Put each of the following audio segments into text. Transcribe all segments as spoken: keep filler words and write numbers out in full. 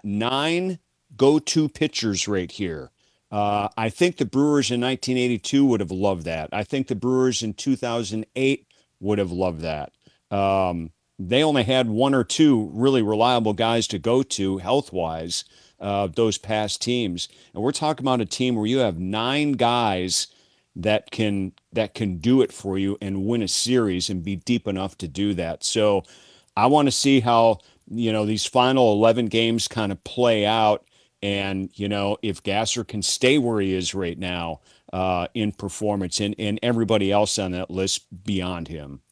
got nine go-to pitchers right here. Uh, I think the Brewers in nineteen eighty-two would have loved that. I think the Brewers in two thousand eight would have loved that. Um, they only had one or two really reliable guys to go to health-wise, uh, those past teams. And we're talking about a team where you have nine guys that can that can do it for you and win a series and be deep enough to do that. So I want to see how, you know, these final eleven games kind of play out. And, you know, if Gasser can stay where he is right now uh, in performance and, and everybody else on that list beyond him.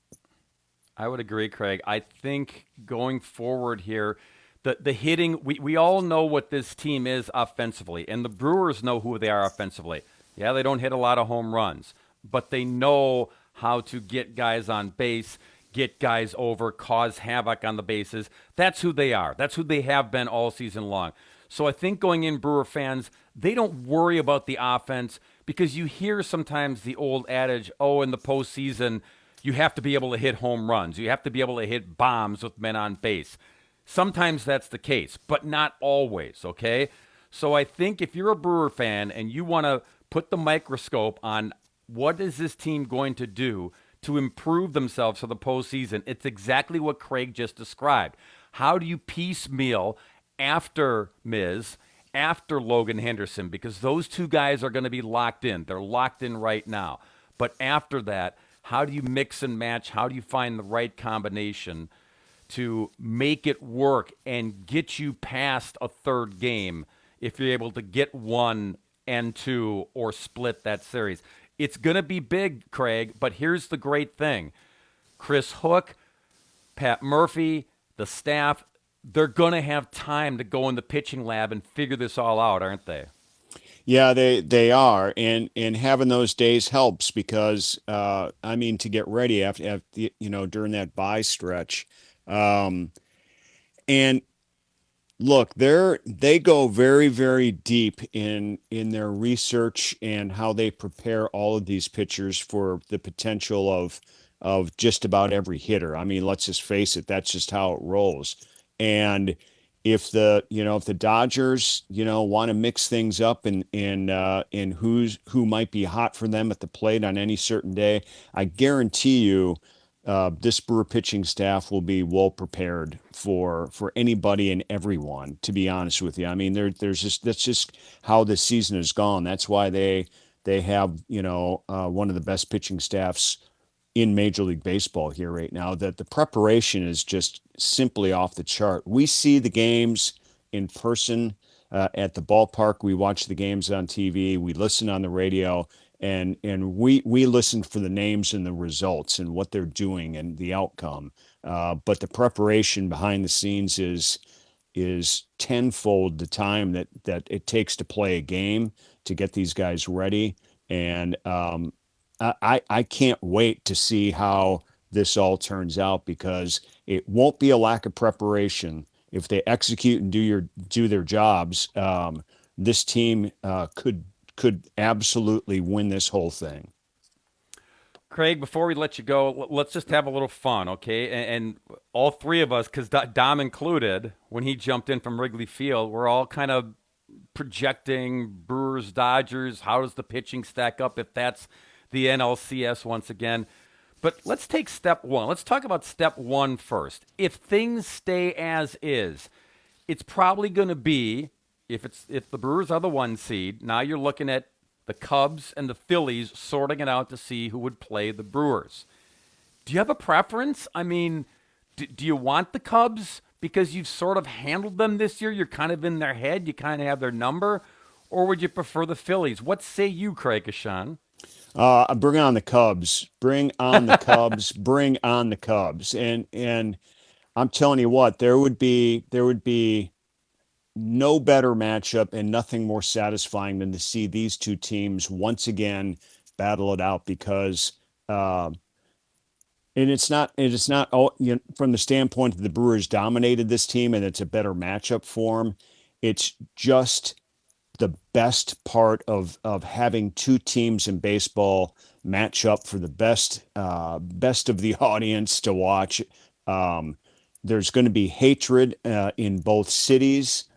I would agree, Craig. I think going forward here, the the hitting, we, we all know what this team is offensively, and the Brewers know who they are offensively. Yeah, they don't hit a lot of home runs, but they know how to get guys on base, get guys over, cause havoc on the bases. That's who they are. That's who they have been all season long. So I think going in, Brewer fans, they don't worry about the offense because you hear sometimes the old adage, oh, in the postseason, you have to be able to hit home runs. You have to be able to hit bombs with men on base. Sometimes that's the case, but not always, okay? So I think if you're a Brewer fan and you want to put the microscope on what is this team going to do to improve themselves for the postseason, it's exactly what Craig just described. How do you piecemeal after Miz, after Logan Henderson? Because those two guys are going to be locked in. They're locked in right now. But after that, how do you mix and match? How do you find the right combination to make it work and get you past a third game if you're able to get one and two or split that series? It's going to be big, Craig, but here's the great thing. Chris Hook, Pat Murphy, the staff, they're going to have time to go in the pitching lab and figure this all out, aren't they? Yeah, they they are, and and having those days helps because uh, I mean to get ready after, after you know during that bye stretch, um, and look, they're they go very, very deep in in their research and how they prepare all of these pitchers for the potential of of just about every hitter. I mean, let's just face it, that's just how it rolls. And if the, you know, if the Dodgers, you know, want to mix things up and and uh and who's who might be hot for them at the plate on any certain day, I guarantee you uh, this Brewer pitching staff will be well prepared for for anybody and everyone. To be honest with you, I mean, there there's just that's just how this season has gone. That's why they they have you know uh, one of the best pitching staffs in Major League Baseball here right now. That the preparation is just simply off the chart. We see the games in person uh, at the ballpark. We watch the games on T V. We listen on the radio, and and we we listen for the names and the results and what they're doing and the outcome. Uh, but the preparation behind the scenes is is tenfold the time that that it takes to play a game to get these guys ready. And um, I I can't wait to see how this all turns out because it won't be a lack of preparation if they execute and do your do their jobs. Um, this team uh, could could absolutely win this whole thing. Craig, before we let you go, let's just have a little fun, okay? And, and all three of us, because Dom included, when he jumped in from Wrigley Field, we're all kind of projecting Brewers, Dodgers. How does the pitching stack up if that's the N L C S once again? But let's take step one. Let's talk about step one first. If things stay as is, it's probably going to be if it's if the Brewers are the one seed. Now you're looking at the Cubs and the Phillies sorting it out to see who would play the Brewers. Do you have a preference? I mean, do, do you want the Cubs because you've sort of handled them this year? You're kind of in their head. You kind of have their number, or would you prefer the Phillies? What say you, Craig Kashan? Uh, bring on the Cubs. Bring on the Cubs. Bring on the Cubs. And and I'm telling you what, there would be there would be no better matchup and nothing more satisfying than to see these two teams once again battle it out because uh, and it's not it's not oh, you know, from the standpoint that the Brewers dominated this team and it's a better matchup for them. It's just the best part of of having two teams in baseball match up for the best uh, best of the audience to watch. Um, there's going to be hatred uh, in both cities.